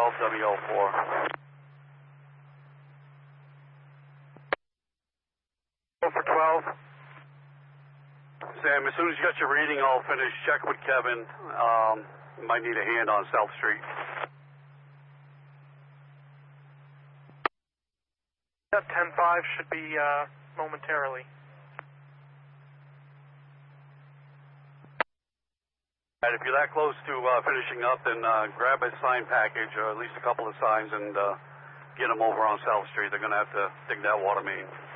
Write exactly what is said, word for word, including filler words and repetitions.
twelve W O four. For twelve. Sam, as soon as you got your reading all finished, check with Kevin. Um, you might need a hand on South Street. ten five should be uh, momentarily. And if you're that close to uh, finishing up, then uh, grab a sign package, or at least a couple of signs, and uh, get them over on South Street. They're going to have to dig that water main.